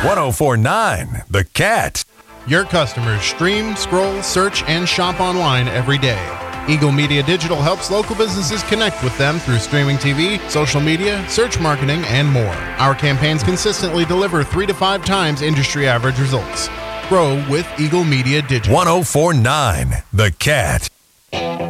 1049 The Cat. Your customers stream, scroll, search, and shop online every day. Eagle Media Digital helps local businesses connect with them through streaming TV, social media, search marketing, and more. Our campaigns consistently deliver 3 to 5 times industry average results. Grow with Eagle Media Digital. 1049 The Cat.